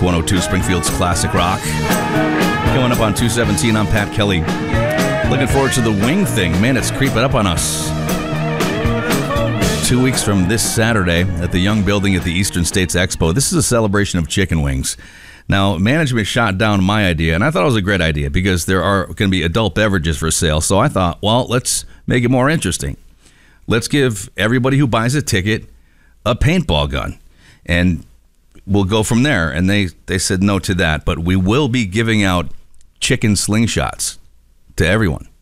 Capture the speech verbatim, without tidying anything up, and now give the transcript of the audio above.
one oh two, Springfield's Classic Rock. Coming up on two seventeen, I'm Pat Kelly. Looking forward to the wing thing. Man, it's creeping up on us. Two weeks from this Saturday at the Young Building at the Eastern States Expo. This is a celebration of chicken wings. Now, management shot down my idea, and I thought it was a great idea because there are going to be adult beverages for sale. So I thought, well, let's make it more interesting. Let's give everybody who buys a ticket a paintball gun, and we'll go from there. And they, they said no to that, but we will be giving out chicken slingshots to everyone.